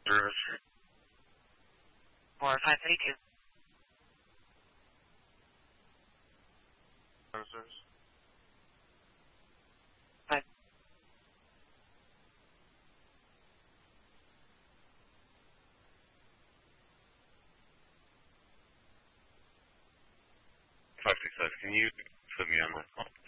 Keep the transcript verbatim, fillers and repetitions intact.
Service. Four five three two. Service. Five. Five six five. Can you put me on the call?